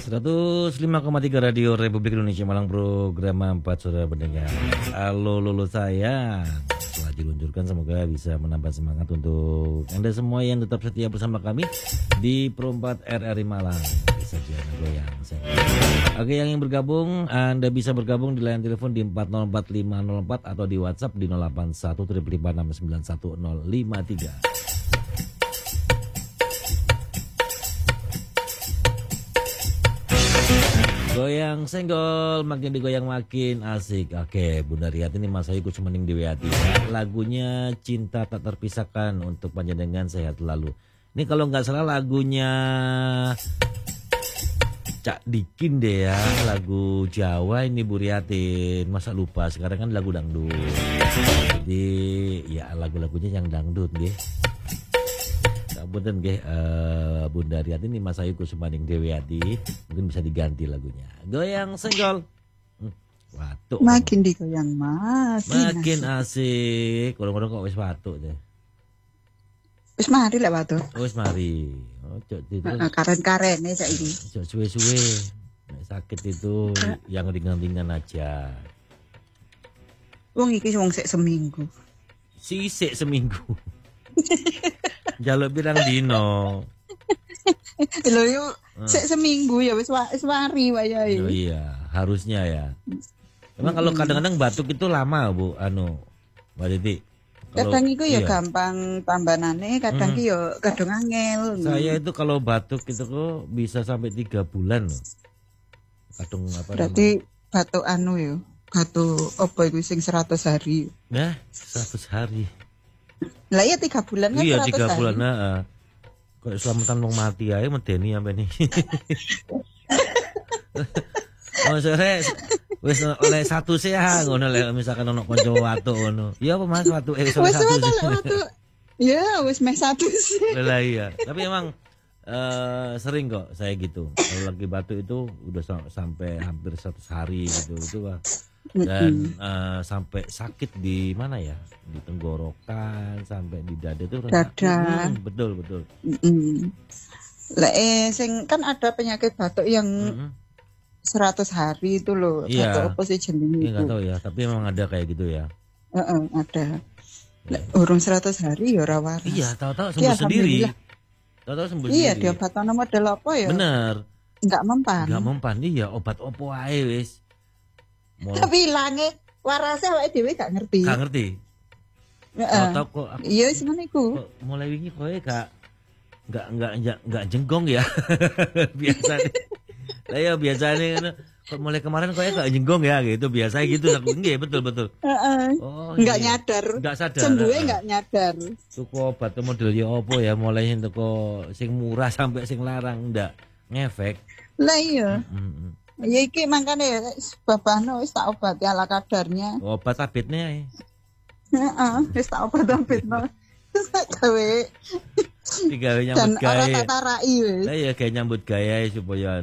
105,3 Radio Republik Indonesia Malang, program 4 saudara pendengar. Halo lulu sayang, setelah diluncurkan semoga bisa menambah semangat untuk Anda semua yang tetap setia bersama kami di Pro 4 RRI Malang. Sajian goyang sayang. Oke, yang ingin bergabung, Anda bisa bergabung di layar telepon di 4045504 atau di WhatsApp di 081 Goyang senggol, makin digoyang makin asik. Oke, Bunda Riat ini Mas Ayu Kusumening Dewi Hati. Lagunya Cinta Tak Terpisahkan untuk panjenengan sehat lalu. Ini kalau nggak salah lagunya Cak Dikin deh ya, lagu Jawa ini Bu Riatin. Masa lupa, sekarang kan lagu dangdut. Jadi ya lagu-lagunya yang dangdut deh. Punten nggih Bunda Riat ini Mas Ayu Kusumening Dewi Hati, mungkin bisa diganti lagunya. Goyang senggol. Watuk. Makin digoyang makin asik. Kadang-kadang kok wis watuk deh. Wis mari lek watuk. Wis mari. Ojo itu. Karen-karene saiki. Ojo suwe-suwe. Nek sakit itu yang ringan-ringan aja. Wong iki wong sik seminggu. Sisik seminggu. Jaluk pirang dino. Lho yo sik seminggu ya wis mari wayahe. Oh iya, harusnya ya. Emang kalau kadang-kadang batuk itu lama, Bu, Mbak Titi. Kadang iku ya gampang tambanane, kadang ki yo kadang angel. Saya itu kalau batuk itu kok bisa sampai 3 bulan loh. Kadang apa berarti namanya? Batuk yo. Batuk apa iku sing 100 hari. Nah, 100 hari. Lah iya 3 bulan kan. Iya 3 bulan, heeh. Kok selamatan wong mati ae medeni sampe ni. Maksudnya wis oleh 1 ya ngono lek misalkan ono kanca watuk ngono. Ya apa Mas watuk wis 1. Ya wis meh 1 sih. Lah iya, tapi emang sering kok saya gitu. Kalau lagi batuk itu udah sampai hampir 100 hari gitu. Itu dan sampai sakit di mana ya, di tenggorokan sampai di dada itu dada. Betul sing kan ada penyakit batuk yang 100 hari itu loh. Iya. Batuk apa sih jenenge itu? Enggak tahu ya, tapi memang ada kayak gitu ya. Ada. Urung 100 hari ya ora waras. Iya, tahu-tahu sembuh sendiri. Tahu-tahu sembuh sendiri. Iya, diobatno model apa ya? Bener. Enggak mempan. Iya, obat opo ae wis. Tapi ilange warase awake dhewe gak ngerti. Gak ngerti. Heeh. Iya wis ngono iku. Mulai wingi kowe gak jenggong ya. Biasanya. Lah ya biasanya kan kok mulai kemarin kowe gak jenggong ya gitu, biasa gitu. Nggih, betul. Heeh. Oh, enggak nyadar. Enggak sadar. Sembuhe enggak nyadar. Tuku obat model ya opo ya, mulai teko sing murah sampai sing larang ndak ngefek. Lah iya. Ya iki makane babahno wis tak obati ala kadarnya. Obat tabitnya ae. Heeh, wis tak obat tabitno. Gawe nyambut gawe. Dan ora tak tarai wis. Lah ya gawe nyambut gawe supaya